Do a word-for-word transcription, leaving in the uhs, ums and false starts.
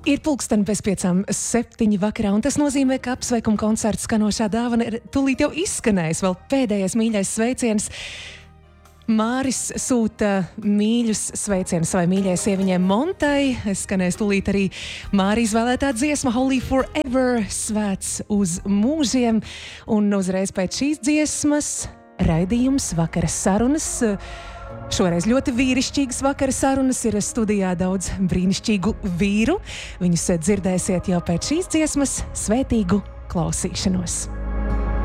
Ir pulksteni bez piecām septiņi vakarā, un tas nozīmē, ka apsveikuma koncerts skanošā dāvana ir tūlīt jau izskanējis. Vēl pēdējais mīļais sveiciens. Māris sūta mīļus sveicienus savai mīļai sieviņai Montai. Skanēs tūlīt arī Māri izvēlētā dziesma Holy Forever, svēts uz mūžiem. Un uzreiz pēc šīs dziesmas raidījums vakara sarunas. Šoreiz ļoti vīrišķīgas vakara sarunas, ir studijā daudz brīnišķīgu vīru. Viņus dzirdēsiet jau pēc šīs dziesmas. Svētīgu klausīšanos!